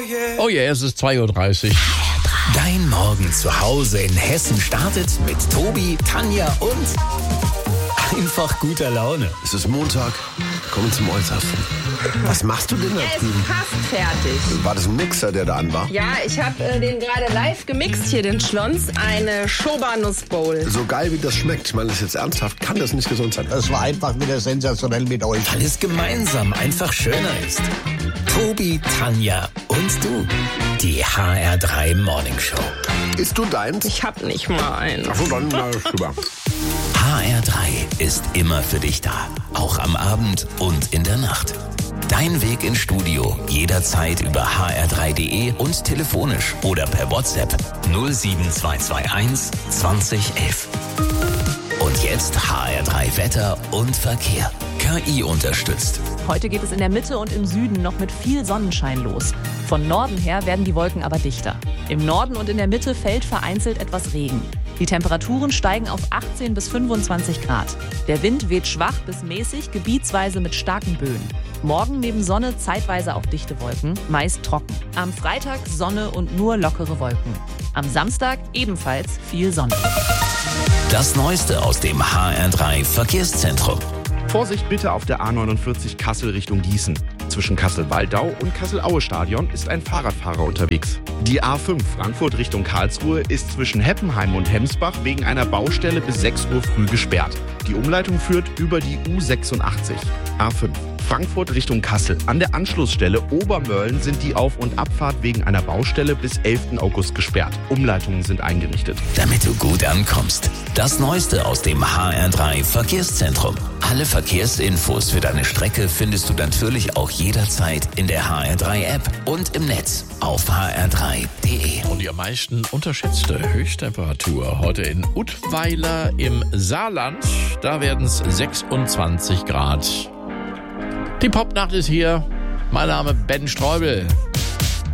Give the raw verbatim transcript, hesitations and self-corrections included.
Oh ja, yeah, es ist zwei Uhr dreißig. Dein Morgen zu Hause in Hessen startet mit Tobi, Tanja und einfach guter Laune. Es ist Montag, kommen zum Äußersten. Was machst du denn da Er drüben? ist fast fertig. War das ein Mixer, der da an war? Ja, ich habe äh, den gerade live gemixt hier, den Schlons. Eine Schoba-Nuss-Bowl. So geil wie das schmeckt, ich meine das jetzt ernsthaft, kann das nicht gesund sein. Es war einfach wieder sensationell mit euch. Weil es gemeinsam einfach schöner ist. Tobi, Tanja und du. Die H R drei Morning Show. Isst du deins? Ich hab nicht mal einen. Ach so, dann mal rüber. H R drei ist immer für dich da. Auch am Abend und in der Nacht. Dein Weg ins Studio jederzeit über h r drei punkt d e und telefonisch oder per WhatsApp null sieben zwei zwei eins zwanzig elf. Und jetzt H R drei Wetter und Verkehr. K I unterstützt. Heute geht es in der Mitte und im Süden noch mit viel Sonnenschein los. Von Norden her werden die Wolken aber dichter. Im Norden und in der Mitte fällt vereinzelt etwas Regen. Die Temperaturen steigen auf achtzehn bis fünfundzwanzig Grad. Der Wind weht schwach bis mäßig, gebietsweise mit starken Böen. Morgen neben Sonne zeitweise auch dichte Wolken, meist trocken. Am Freitag Sonne und nur lockere Wolken. Am Samstag ebenfalls viel Sonne. Das Neueste aus dem H R drei Verkehrszentrum. Vorsicht bitte auf der A neunundvierzig Kassel Richtung Gießen. Zwischen Kassel-Waldau und Kassel-Aue-Stadion ist ein Fahrradfahrer unterwegs. Die A fünf Frankfurt Richtung Karlsruhe ist zwischen Heppenheim und Hemsbach wegen einer Baustelle bis sechs Uhr früh gesperrt. Die Umleitung führt über die U sechsundachtzig. A fünf Frankfurt Richtung Kassel. An der Anschlussstelle Obermörlen sind die Auf- und Abfahrt wegen einer Baustelle bis elften August gesperrt. Umleitungen sind eingerichtet. Damit du gut ankommst. Das Neueste aus dem H R drei Verkehrszentrum. Alle Verkehrsinfos für deine Strecke findest du natürlich auch jederzeit in der H R drei App und im Netz auf h r drei punkt d e. Und die am meisten unterschätzte Höchsttemperatur heute in Utweiler im Saarland. Da werden es sechsundzwanzig Grad. Die Popnacht ist hier. Mein Name Ben Streubel.